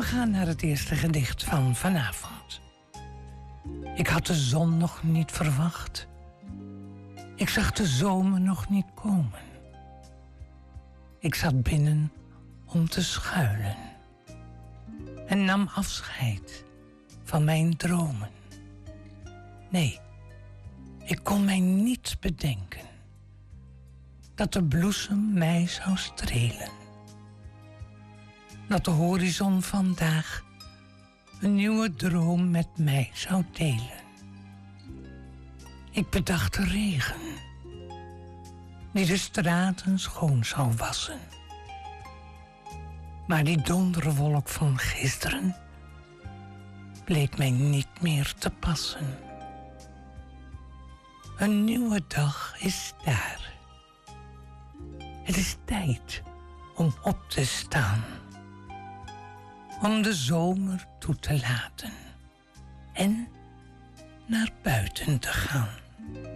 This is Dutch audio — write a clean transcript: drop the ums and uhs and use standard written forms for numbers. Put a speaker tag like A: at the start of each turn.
A: We gaan naar het eerste gedicht van vanavond. Ik had de zon nog niet verwacht. Ik zag de zomer nog niet komen. Ik zat binnen om te schuilen en nam afscheid van mijn dromen. Nee, ik kon mij niet bedenken dat de bloesem mij zou strelen. Dat de horizon vandaag een nieuwe droom met mij zou delen. Ik bedacht de regen, die de straten schoon zou wassen. Maar die donderwolk van gisteren bleek mij niet meer te passen. Een nieuwe dag is daar. Het is tijd om op te staan, om de zomer toe te laten en naar buiten te gaan.